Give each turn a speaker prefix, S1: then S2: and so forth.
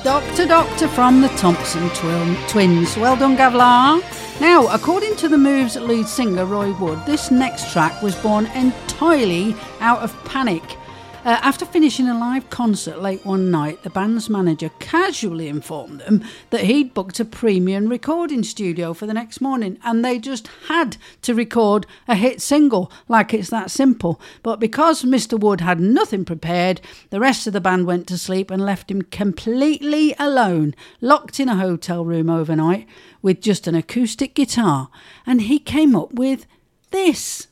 S1: Doctor from the Thompson Twins. Well done, Gavlar. Now, according to The Moves' lead singer, Roy Wood, this next track was born entirely out of panic. After finishing a live concert late one night, the band's manager casually informed them that he'd booked a premium recording studio for the next morning, and they just had to record a hit single, like it's that simple. But because Mr. Wood had nothing prepared, the rest of the band went to sleep and left him completely alone, locked in a hotel room overnight with just an acoustic guitar, and he came up with this.